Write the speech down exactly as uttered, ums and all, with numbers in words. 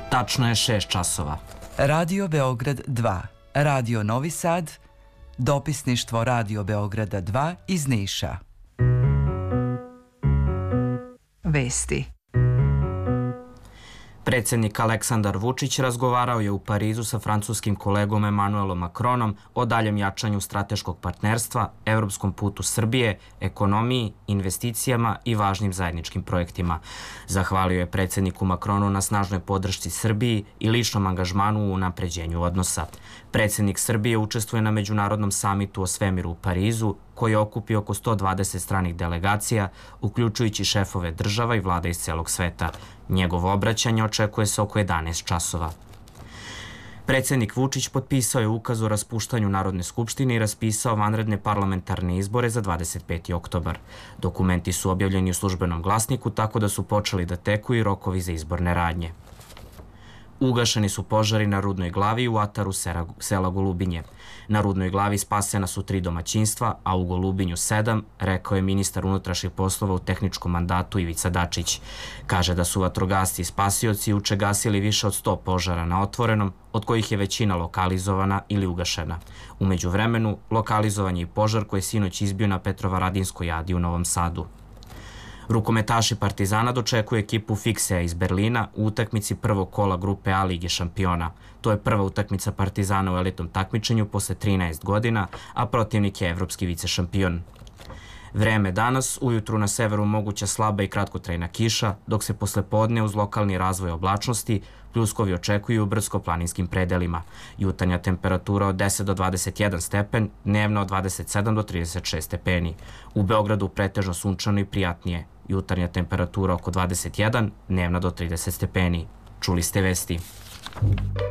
Tačno je šest časova. Radio Beograd dva, Radio Novi Sad, dopisništvo Radio Beograda dva iz Niša. Vesti. Predsjednik Aleksandar Vučić razgovarao je u Parizu sa francuskim kolegom Emmanuelom Macronom o daljem jačanju strateškog partnerstva, evropskom putu Srbije, ekonomiji, investicijama i važnim zajedničkim projektima. Zahvalio je predsjedniku Macronu na snažnoj podršci Srbiji i ličnom angažmanu u unapređenju odnosa. Predsjednik Srbije učestvuje na Međunarodnom samitu o svemiru u Parizu, koji okupi oko sto dvadeset stranih delegacija, uključujući šefove država i vlada iz celog sveta. Njegovo obraćanje očekuje se oko jedanaest časova. Predsjednik Vučić potpisao je ukaz o raspuštanju Narodne skupštine i raspisao vanredne parlamentarne izbore za dvadeset peti oktobar. Dokumenti su objavljeni u službenom glasniku, tako da su počeli da teku i rokovi za izborne radnje. Ugašeni su požari na Rudnoj glavi i u ataru sela Golubinje. Na Rudnoj glavi spasena su tri domaćinstva, a u Golubinju sedam, rekao je ministar unutrašnjih poslova u tehničkom mandatu Ivica Dačić. Kaže da su vatrogasci i spasioci juče gasili više od sto požara na otvorenom, od kojih je većina lokalizovana ili ugašena. U međuvremenu, lokalizovan je i požar koji je sinoć izbio na Petrovaradinskoj adi u Novom Sadu. Rukometaši Partizana dočekuju ekipu Fiksea iz Berlina u utakmici prvog kola grupe A Lige šampiona. To je prva utakmica Partizana u elitnom takmičenju posle trinaest godina, a protivnik je evropski vicešampion. Vreme danas, ujutru na severu moguća slaba i kratkotrajna kiša, dok se posle podne uz lokalni razvoj oblačnosti pljuskovi očekuju u brdsko-planinskim predelima. Jutarnja temperatura od deset do dvadeset jedan stepen, dnevna od dvadeset sedam do trideset šest stepeni. U Beogradu pretežno sunčano i prijatnije. Jutarnja temperatura oko dvadeset jedan, dnevna do trideset stepeni. Čuli ste vesti.